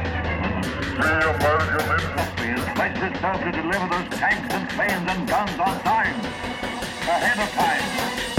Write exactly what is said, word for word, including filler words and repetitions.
It pledged itself to deliver those tanks and planes and guns on time, ahead of time.